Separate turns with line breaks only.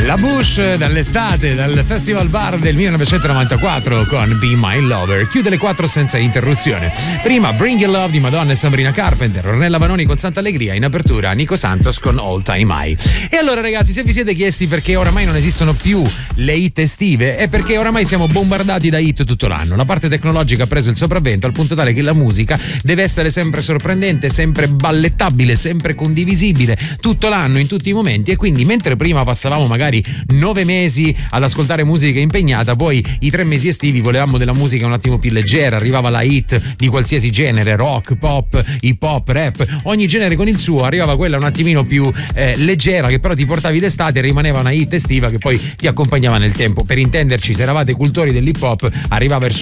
La Bush dall'estate, dal Festival Bar del 1994 con Be My Lover. Chiude le 4 senza interruzione. Prima Bring Your Love di Madonna e Sabrina Carpenter, Ornella Vanoni con Santa Allegria, in apertura Nico Santos con All Time High. E allora ragazzi, se vi siete chiesti perché oramai non esistono più le hit estive, è perché oramai siamo bombardati da hit tutto l'anno. La parte tecnologica ha preso il sopravvento al punto tale che la musica deve essere sempre sorprendente, sempre ballettabile, sempre condivisibile, tutto l'anno, in tutti i momenti. E quindi mentre prima passavamo magari 9 mesi ad ascoltare musica impegnata, poi i 3 mesi estivi volevamo della musica un attimo più leggera, arrivava la hit di qualsiasi genere, rock, pop, hip hop, rap, ogni genere con il suo, arrivava quella un attimino più leggera che però ti portavi d'estate e rimaneva una hit estiva che poi ti accompagnava nel tempo. Per intenderci, se eravate cultori dell'hip hop, arrivava il